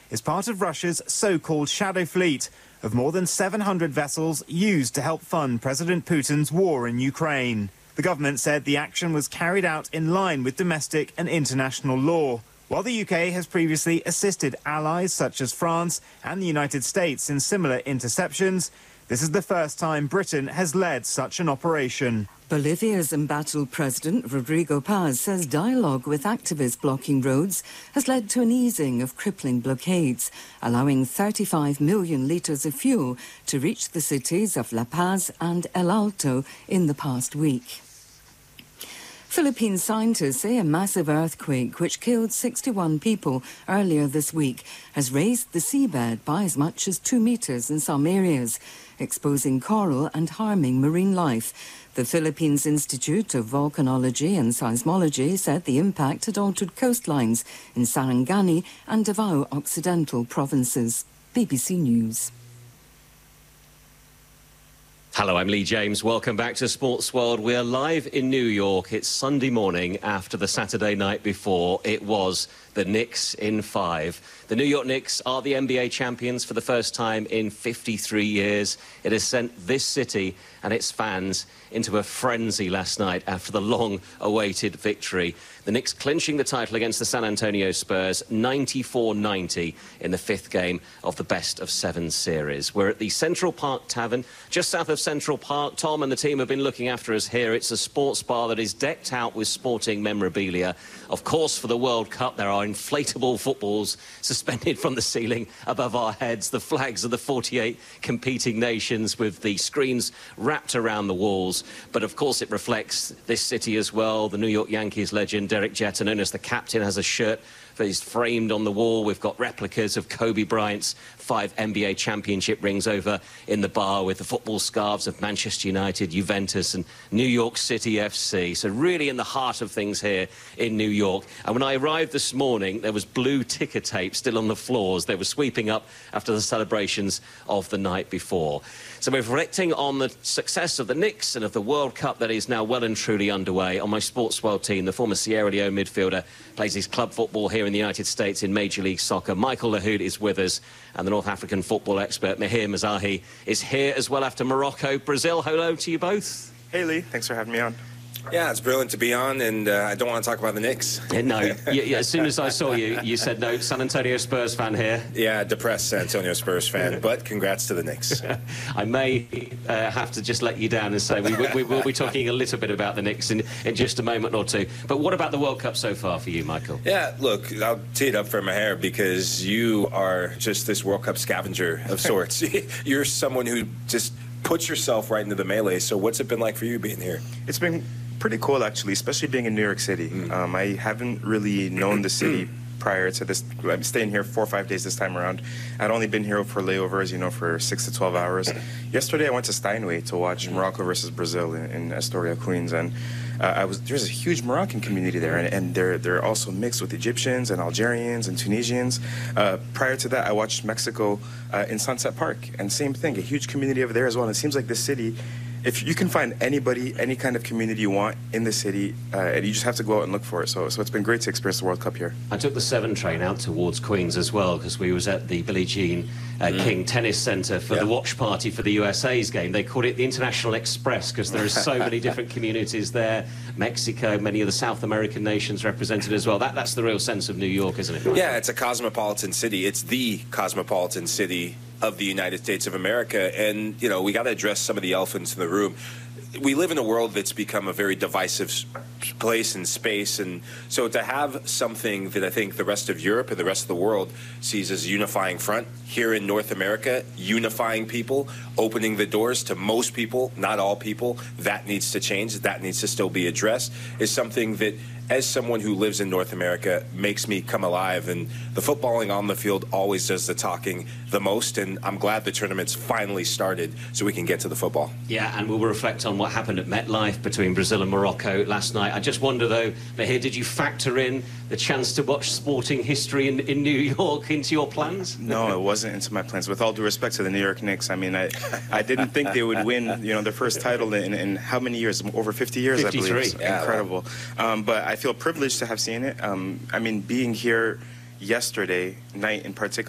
is part of Russia's so-called shadow fleet of more than 700 vessels used to help fund President Putin's war in Ukraine. The government said the action was carried out in line with domestic and international law. While the UK has previously assisted allies such as France and the United States in similar interceptions, this is the first time Britain has led such an operation. Bolivia's embattled president, Rodrigo Paz, says dialogue with activists blocking roads has led to an easing of crippling blockades, allowing 35 million litres of fuel to reach the cities of La Paz and El Alto in the past week. Philippine scientists say a massive earthquake, which killed 61 people earlier this week, has raised the seabed by as much as 2 metres in some areas, exposing coral and harming marine life. The Philippines Institute of Volcanology and Seismology said the impact had altered coastlines in Sarangani and Davao Occidental provinces. BBC News. Hello, I'm Lee James. Welcome back to Sports World. We're live in New York. It's Sunday morning after the Saturday night before. It was the Knicks in 5. The New York Knicks are the NBA champions for the first time in 53 years. It has sent this city and its fans into a frenzy last night after the long-awaited victory. The Knicks clinching the title against the San Antonio Spurs, 94-90 in the 5th game of the best-of-7 series. We're at the Central Park Tavern, just south of Central Park. Tom and the team have been looking after us here. It's a sports bar that is decked out with sporting memorabilia. Of course, for the World Cup, there are inflatable footballs suspended from the ceiling above our heads, the flags of the 48 competing nations with the screens wrapped around the walls. But of course it reflects this city as well. The New York Yankees legend Derek Jeter, known as the captain, has a shirt that is framed on the wall. We've got replicas of Kobe Bryant's 5 NBA championship rings over in the bar, with the football scarves of Manchester United, Juventus and New York City FC. So really in the heart of things here in New York. And when I arrived this morning, there was blue ticker tape still on the floors. They were sweeping up after the celebrations of the night before. So we're reflecting on the success of the Knicks and of the World Cup that is now well and truly underway. On my Sports World team, the former Sierra Leone midfielder plays his club football here in the United States in Major League Soccer. Michael Lahoud is with us, and the North African football expert Mahir Mazahi is here as well after Morocco. Brazil, hello to you both. Hey Lee, thanks for having me on. Yeah, it's brilliant to be on, and I don't want to talk about the Knicks. No, as soon as I saw you, you said no. San Antonio Spurs fan here. Yeah, depressed San Antonio Spurs fan, but congrats to the Knicks. I may have to just let you down and say we will be talking a little bit about the Knicks in just a moment or two. But what about the World Cup so far for you, Michael? Yeah, look, I'll tee it up for Mahir, because you are just this World Cup scavenger of sorts. You're someone who just puts yourself right into the melee. So what's it been like for you being here? It's been pretty cool, actually, especially being in New York City. I haven't really known the city prior to this. I'm staying here 4 or 5 days this time around. I'd only been here for layovers, you know, for 6 to 12 hours. Yesterday, I went to Steinway to watch Morocco versus Brazil in Astoria, Queens, and there's a huge Moroccan community there, and they're also mixed with Egyptians and Algerians and Tunisians. Prior to that, I watched Mexico in Sunset Park, and same thing, a huge community over there as well. And it seems like this city, if you can find anybody, any kind of community you want in the city, and you just have to go out and look for it. So it's been great to experience the World Cup here. I took the 7 train out towards Queens as well, because we was at the Billie Jean King Tennis Centre for the watch party for the USA's game. They called it the International Express because there are so many different communities there. Mexico, many of the South American nations represented as well. That's the real sense of New York, isn't it? Yeah, it's a cosmopolitan city. It's the cosmopolitan city of the United States of America. And, you know, we got to address some of the elephants in the room. We live in a world that's become a very divisive place and space, and so to have something that I think the rest of Europe and the rest of the world sees as a unifying front here in North America, unifying people, opening the doors to most people, not all people, that needs to change, that needs to still be addressed, is something that, as someone who lives in North America, makes me come alive. And the footballing on the field always does the talking the most, and I'm glad the tournament's finally started so we can get to the football. Yeah, and we'll reflect on what happened at MetLife between Brazil and Morocco last night. I just wonder, though, Mahir, did you factor in the chance to watch sporting history in New York into your plans? No, it wasn't into my plans. With all due respect to the New York Knicks, I mean, I didn't think they would win, you know, their first title in how many years? Over 50 years, 53. I believe. Yeah, incredible. But I feel privileged to have seen it. I mean, being here yesterday night in particular,